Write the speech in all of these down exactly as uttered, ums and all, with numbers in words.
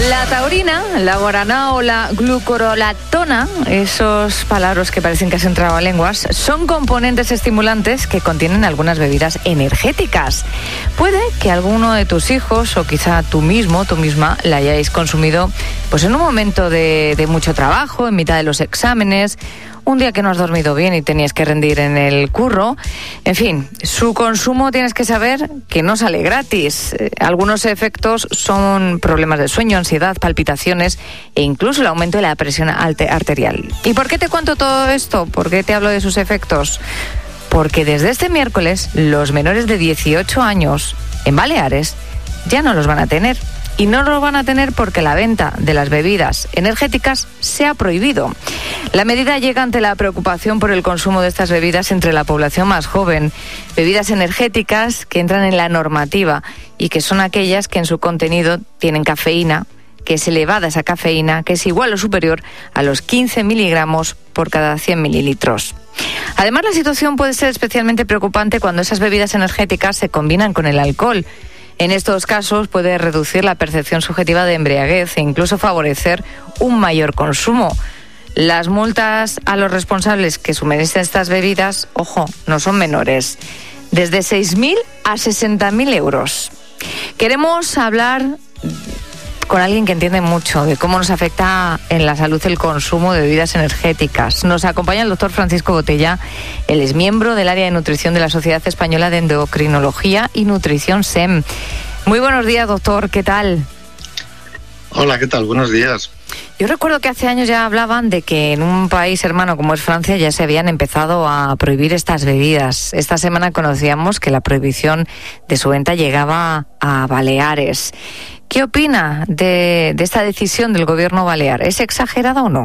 La taurina, la guaraná o la glucorolactona, esos palabras que parecen que has entrado a lenguas, son componentes estimulantes que contienen algunas bebidas energéticas. Puede que alguno de tus hijos o quizá tú mismo, tú misma, la hayáis consumido pues en un momento de, de mucho trabajo, en mitad de los exámenes, un día que no has dormido bien y tenías que rendir en el curro. En fin, su consumo tienes que saber que no sale gratis. Eh, algunos efectos son problemas de sueño, ansiedad, palpitaciones e incluso el aumento de la presión arterial. ¿Y por qué te cuento todo esto? ¿Por qué te hablo de sus efectos? Porque desde este miércoles los menores de dieciocho años en Baleares ya no los van a tener. Y no lo van a tener porque la venta de las bebidas energéticas se ha prohibido. La medida llega ante la preocupación por el consumo de estas bebidas entre la población más joven. Bebidas energéticas que entran en la normativa y que son aquellas que en su contenido tienen cafeína, que es elevada esa cafeína, que es igual o superior a los quince miligramos por cada cien mililitros. Además, la situación puede ser especialmente preocupante cuando esas bebidas energéticas se combinan con el alcohol. En estos casos puede reducir la percepción subjetiva de embriaguez e incluso favorecer un mayor consumo. Las multas a los responsables que suministran estas bebidas, ojo, no son menores, desde seis mil a sesenta mil euros. Queremos hablar con alguien que entiende mucho de cómo nos afecta en la salud el consumo de bebidas energéticas. Nos acompaña el doctor Francisco Botella. Él es miembro del área de nutrición de la Sociedad Española de Endocrinología y Nutrición S E M. Muy buenos días, doctor. ¿Qué tal? Hola, ¿qué tal? Buenos días. Yo recuerdo que hace años ya hablaban de que en un país hermano como es Francia ya se habían empezado a prohibir estas bebidas. Esta semana conocíamos que la prohibición de su venta llegaba a Baleares. ¿Qué opina de, de esta decisión del gobierno balear? ¿Es exagerada o no?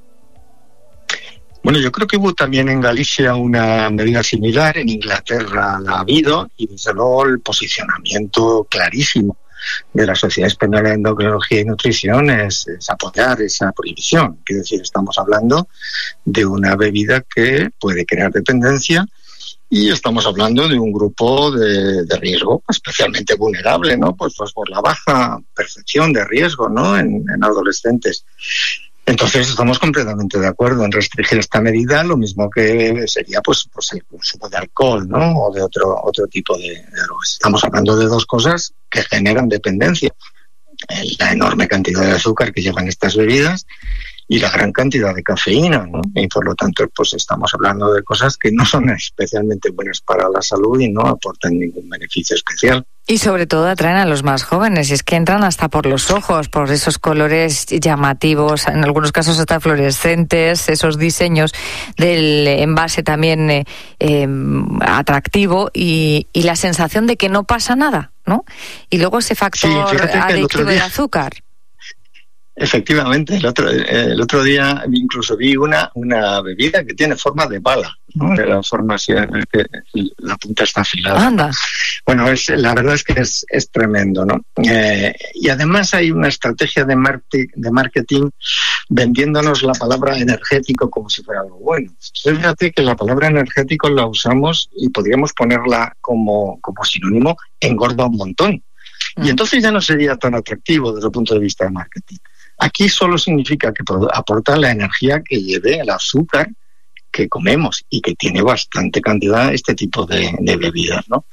Bueno, yo creo que hubo también en Galicia una medida similar, en Inglaterra la ha habido, y desde luego el posicionamiento clarísimo de la Sociedad Española de Endocrinología y Nutrición es, es apoyar esa prohibición. Quiero decir, estamos hablando de una bebida que puede crear dependencia y estamos hablando de un grupo de, de riesgo especialmente vulnerable, ¿no? Pues, pues por la baja percepción de riesgo, ¿no? En, en adolescentes. Entonces estamos completamente de acuerdo en restringir esta medida, lo mismo que sería pues, pues el consumo de alcohol, ¿no? O de otro otro tipo de, de drogas. Estamos hablando de dos cosas que generan dependencia: la enorme cantidad de azúcar que llevan estas bebidas y la gran cantidad de cafeína, ¿no? Y por lo tanto, pues estamos hablando de cosas que no son especialmente buenas para la salud y no aportan ningún beneficio especial. Y sobre todo atraen a los más jóvenes, y es que entran hasta por los ojos, por esos colores llamativos, en algunos casos hasta fluorescentes, esos diseños del envase también eh, eh, atractivo y, y la sensación de que no pasa nada, ¿no? Y luego ese factor sí, adictivo del azúcar. Efectivamente, el otro el otro día incluso vi una una bebida que tiene forma de bala, ¿no? De la forma así, que la punta está afilada. Anda. Bueno, es la verdad es que es, es tremendo, ¿no? Eh, y además hay una estrategia de, marti, de marketing vendiéndonos la palabra energético como si fuera algo bueno. Fíjate que la palabra energético la usamos y podríamos ponerla como, como sinónimo engorda un montón. Y entonces ya no sería tan atractivo desde el punto de vista de marketing. Aquí solo significa que aporta la energía que lleve el azúcar que comemos y que tiene bastante cantidad este tipo de, de bebidas, ¿no?